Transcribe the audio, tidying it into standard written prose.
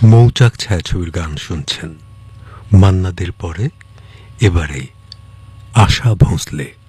মৌচাক ছায়াছবির গান শুনছেন। মান্না দের পরে এবারে আশা ভোঁসলে।